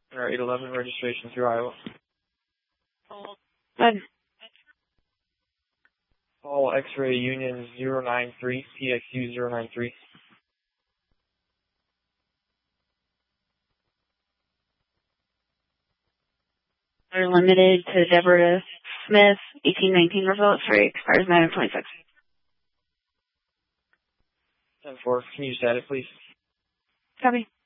Our 811 registration through Iowa. Good. Call X-ray Union 093, PXU 093. They're limited to Deborah Smith, 1819 results for expires 9/26. 10-4, can you stat it, please? Copy.